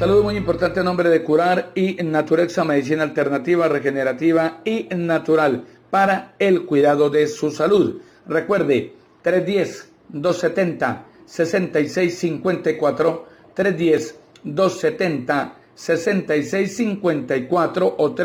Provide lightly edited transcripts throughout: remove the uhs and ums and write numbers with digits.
Saludo muy importante en nombre de Curar y Naturexa, medicina alternativa, regenerativa y natural para el cuidado de su salud. Recuerde, 310-270-6654, 310-270-6654 o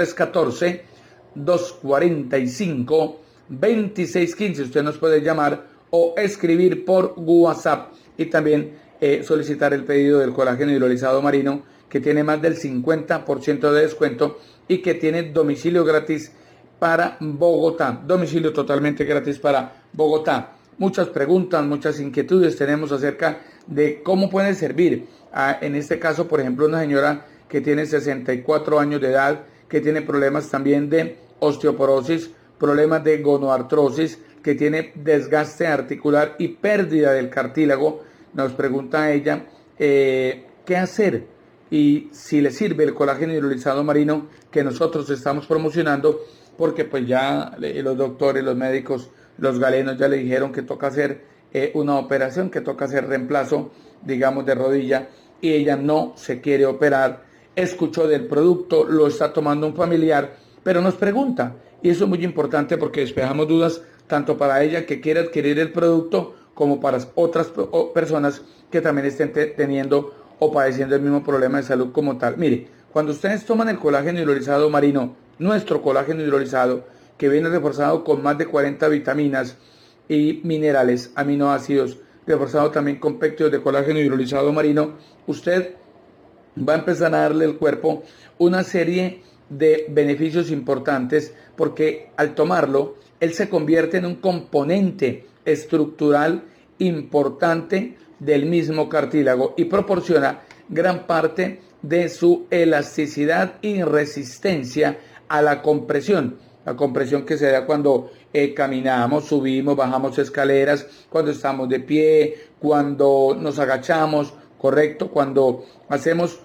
314-245-2615. Usted nos puede llamar o escribir por WhatsApp y también solicitar el pedido del colágeno hidrolizado marino, que tiene más del 50% de descuento y que tiene domicilio gratis para Bogotá. Domicilio totalmente gratis para Bogotá. Muchas preguntas, muchas inquietudes tenemos acerca de cómo puede servir. En este caso, por ejemplo, una señora que tiene 64 años de edad, que tiene problemas también de osteoporosis, problemas de gonoartrosis, que tiene desgaste articular y pérdida del cartílago. Nos pregunta a ella qué hacer y si le sirve el colágeno hidrolizado marino que nosotros estamos promocionando, porque pues ya los doctores, los médicos, los galenos ya le dijeron que toca hacer una operación, que toca hacer reemplazo, digamos, de rodilla, y ella no se quiere operar. Escuchó del producto, lo está tomando un familiar, pero nos pregunta, y eso es muy importante porque despejamos dudas tanto para ella que quiere adquirir el producto como para otras personas que también estén teniendo o padeciendo el mismo problema de salud como tal. Mire, cuando ustedes toman el colágeno hidrolizado marino, nuestro colágeno hidrolizado, que viene reforzado con más de 40 vitaminas y minerales, aminoácidos, reforzado también con péptidos de colágeno hidrolizado marino, usted va a empezar a darle al cuerpo una serie de beneficios importantes, porque al tomarlo, él se convierte en un componente estructural importante del mismo cartílago y proporciona gran parte de su elasticidad y resistencia a la compresión que se da cuando caminamos, subimos, bajamos escaleras, cuando estamos de pie, cuando nos agachamos, correcto, cuando hacemos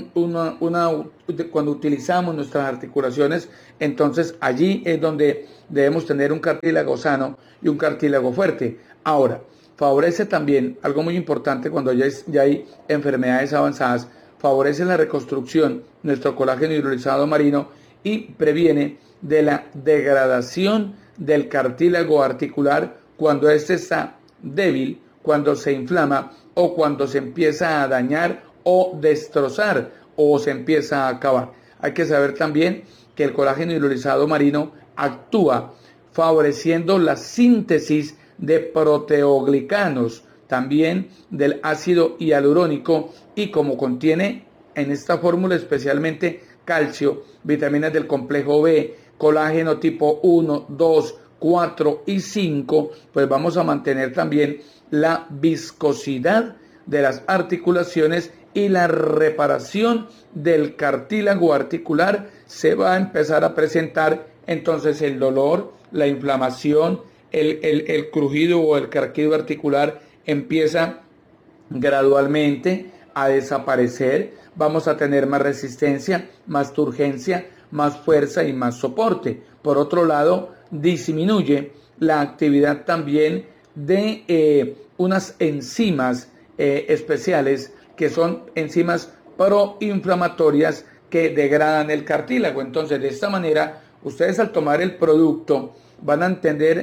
cuando utilizamos nuestras articulaciones. Entonces allí es donde debemos tener un cartílago sano y un cartílago fuerte. Ahora, favorece también algo muy importante cuando ya hay enfermedades avanzadas, favorece la reconstrucción, nuestro colágeno hidrolizado marino, y previene de la degradación del cartílago articular cuando éste está débil, cuando se inflama o cuando se empieza a dañar o destrozar o se empieza a acabar. Hay que saber también que el colágeno hidrolizado marino actúa favoreciendo la síntesis de proteoglicanos, también del ácido hialurónico, y como contiene en esta fórmula especialmente calcio, vitaminas del complejo B, colágeno tipo 1, 2, 4 y 5, pues vamos a mantener también la viscosidad de las articulaciones y la reparación del cartílago articular. Se va a empezar a presentar entonces el dolor, la inflamación, el crujido o el carquillo articular empieza gradualmente a desaparecer. Vamos a tener más resistencia, más turgencia, más fuerza y más soporte. Por otro lado, disminuye la actividad también de unas enzimas especiales, que son enzimas proinflamatorias que degradan el cartílago. Entonces, de esta manera, ustedes al tomar el producto van a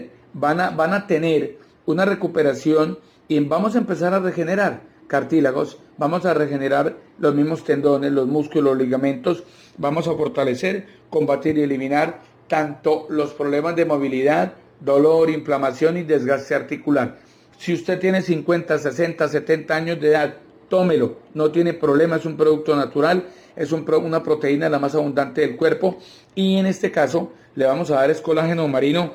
tener una recuperación y vamos a empezar a regenerar cartílagos, vamos a regenerar los mismos tendones, los músculos, los ligamentos, vamos a fortalecer, combatir y eliminar tanto los problemas de movilidad, dolor, inflamación y desgaste articular. Si usted tiene 50, 60, 70 años de edad, tómelo, no tiene problema, es un producto natural, es una proteína la más abundante del cuerpo, y en este caso le vamos a dar colágeno marino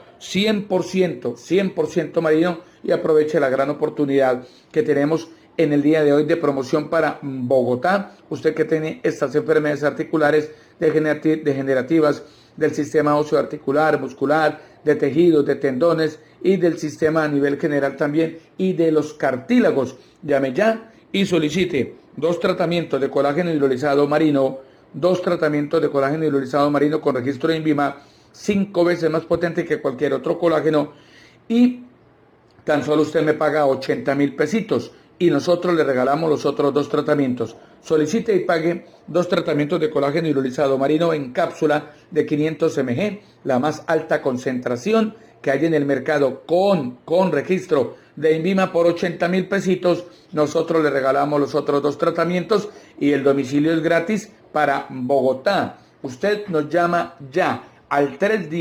100% marino, y aproveche la gran oportunidad que tenemos en el día de hoy de promoción para Bogotá. Usted que tiene estas enfermedades articulares degenerativas del sistema óseo articular, muscular, de tejidos, de tendones y del sistema a nivel general también, y de los cartílagos, llame ya y solicite 2 tratamientos de colágeno hidrolizado marino, 2 tratamientos de colágeno hidrolizado marino con registro de INVIMA, 5 veces más potente que cualquier otro colágeno, y tan solo usted me paga 80,000 pesitos. y nosotros le regalamos los otros 2 tratamientos. Solicite y pague 2 tratamientos de colágeno hidrolizado marino en cápsula de 500 mg, la más alta concentración que hay en el mercado con registro de INVIMA por 80,000 pesitos. Nosotros le regalamos los otros 2 tratamientos y el domicilio es gratis para Bogotá. Usted nos llama ya al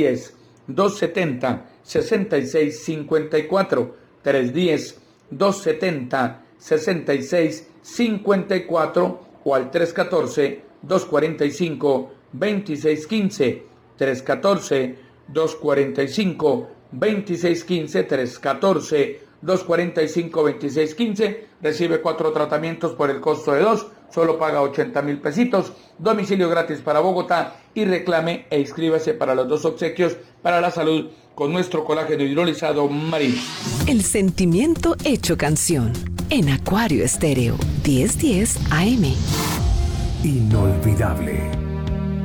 310-270-6654, 310-270-6654 o al 314-245-2615, 314-245-2615, 314-245-2615. Recibe 4 tratamientos por el costo de 2, solo paga 80,000 pesitos, domicilio gratis para Bogotá y reclame e inscríbase para los 2 obsequios para la salud con nuestro colágeno hidrolizado marino. El sentimiento hecho canción en Acuario Estéreo 1010 AM. Inolvidable.